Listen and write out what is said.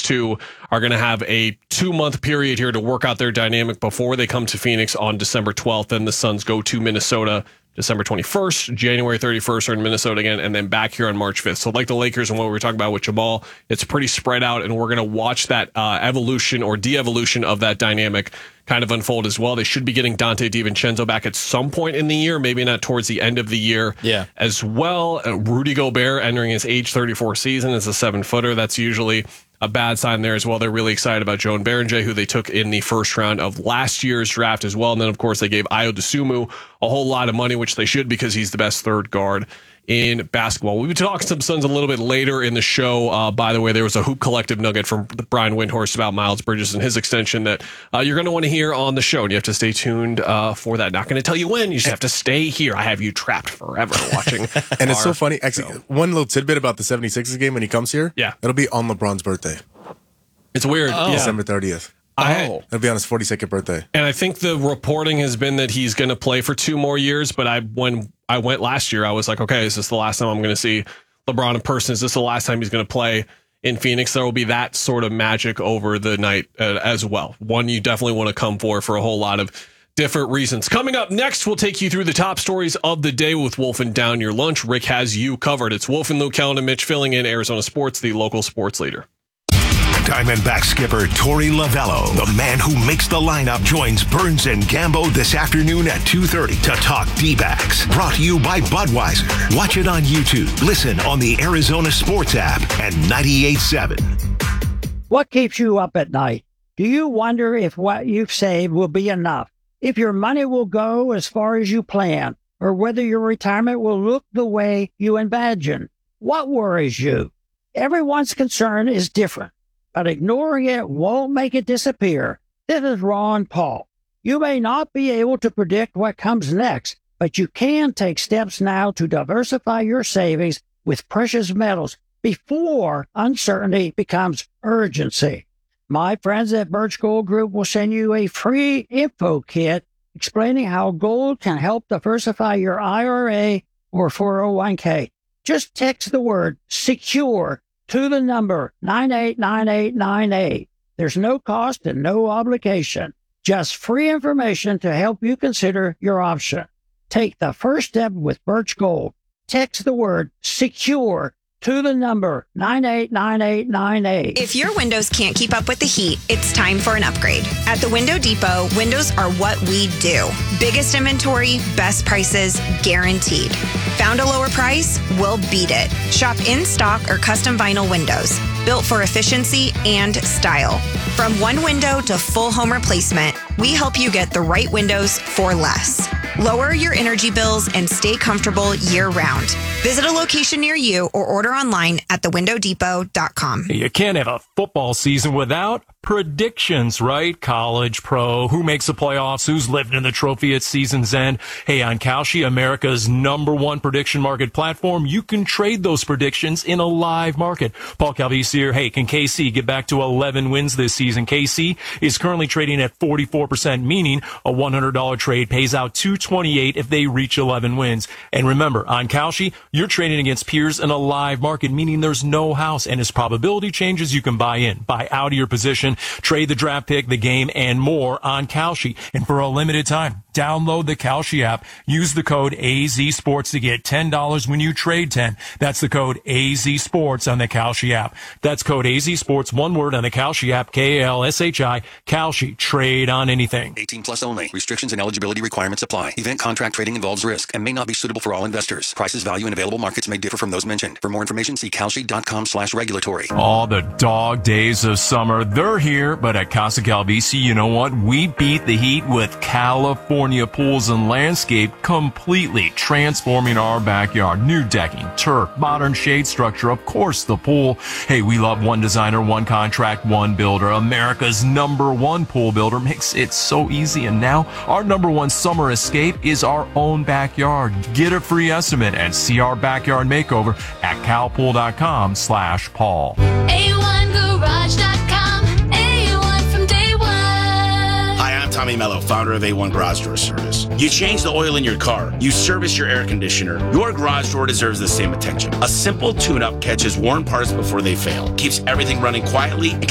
those two are going to have a 2-month period here to work out their dynamic before they come to Phoenix on December 12th. Then the Suns go to Minnesota December 21st, January 31st are in Minnesota again, and then back here on March 5th. So like the Lakers and what we were talking about with Jamal, it's pretty spread out, and we're going to watch that evolution or de-evolution of that dynamic kind of unfold as well. They should be getting Dante DiVincenzo back at some point in the year, maybe not towards the end of the year as well. Rudy Gobert entering his age 34 season as a 7-footer. That's usually a bad sign there as well. They're really excited about Joan Berenger, who they took in the first round of last year's draft as well. And then, of course, they gave Ayo Dosunmu a whole lot of money, which they should because he's the best third guard in basketball. We'll be talking some Suns a little bit later in the show. By the way, there was a Hoop Collective nugget from Brian Windhorst about Miles Bridges and his extension that you're going to want to hear on the show, and you have to stay tuned for that. Not going to tell you when. You just have to stay here. I have you trapped forever watching. And it's so funny. Actually, one little tidbit about the 76ers game when he comes here. Yeah. It'll be on LeBron's birthday. It's weird. December 30th. It'll be on his 42nd birthday. And I think the reporting has been that he's going to play for 2 more years. But when I went last year, I was like, okay, is this the last time I'm going to see LeBron in person? Is this the last time he's going to play in Phoenix? There will be that sort of magic over the night as well. One you definitely want to come for a whole lot of different reasons. Coming up next, we'll take you through the top stories of the day with Wolf and Down Your Lunch. Rick has you covered. It's Wolf and Luke Kellen and Mitch filling in Arizona Sports, the local sports leader. Diamondback skipper Torey Lovello, the man who makes the lineup, joins Burns and Gambo this afternoon at 2:30 to talk D-backs. Brought to you by Budweiser. Watch it on YouTube. Listen on the Arizona Sports app and 98.7. What keeps you up at night? Do you wonder if what you've saved will be enough? If your money will go as far as you plan? Or whether your retirement will look the way you imagine? What worries you? Everyone's concern is different, but ignoring it won't make it disappear. This is Ron Paul. You may not be able to predict what comes next, but you can take steps now to diversify your savings with precious metals before uncertainty becomes urgency. My friends at Birch Gold Group will send you a free info kit explaining how gold can help diversify your IRA or 401k. Just text the word SECURE to the number 989898. There's no cost and no obligation. Just free information to help you consider your option. Take the first step with Birch Gold. Text the word SECURE to the number 989898. If your windows can't keep up with the heat, it's time for an upgrade. At the Window Depot, windows are what we do. Biggest inventory, best prices, guaranteed. Found a lower price? We'll beat it. Shop in stock or custom vinyl windows, built for efficiency and style. From one window to full home replacement, we help you get the right windows for less. Lower your energy bills and stay comfortable year-round. Visit a location near you or order online at thewindowdepot.com. You can't have a football season without predictions, right? College, pro, who makes the playoffs, who's living in the trophy at season's end. Hey, on Kalshi, America's #1 prediction market platform, you can trade those predictions in a live market. Paul Calvisi here. Hey, can KC get back to 11 wins this season? KC is currently trading at 44%, meaning a $100 trade pays out $228 if they reach 11 wins. And remember, on Kalshi, you're trading against peers in a live market, meaning there's no house. And as probability changes, you can buy in, buy out of your position, trade the draft pick, the game, and more on Kalshi. And for a limited time, download the Kalshi app. Use the code AZSports to get $10 when you trade 10. That's the code AZSports on the Kalshi app. That's code AZSports, one word, on the Kalshi app, KALSHI, Kalshi. Trade on anything. 18 plus only. Restrictions and eligibility requirements apply. Event contract trading involves risk and may not be suitable for all investors. Prices, value, and available markets may differ from those mentioned. For more information, see kalshi.com/regulatory. All the dog days of summer, they're here, but at Casa Calvisi, you know what? We beat the heat with California Pools and Landscape, completely transforming our backyard. New decking, turf, modern shade structure, of course the pool. Hey, we love one designer, one contract, one builder. America's #1 pool builder makes it so easy. And now our #1 summer escape is our own backyard. Get a free estimate and see our backyard makeover at calpool.com/Paul. A1Garage.com. A1 from day one. Hi, I'm Tommy Mello, founder of A1 Garage Door Service. You change the oil in your car. You service your air conditioner. Your garage door deserves the same attention. A simple tune-up catches worn parts before they fail, keeps everything running quietly, and